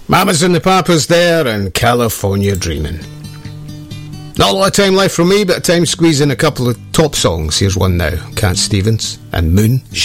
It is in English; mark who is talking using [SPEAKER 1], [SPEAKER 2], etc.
[SPEAKER 1] Mamas and the Papas there, and California Dreamin'. Not a lot of time left for me, but time to squeeze in a couple of top songs. Here's one now, Cat Stevens and Moon Shine.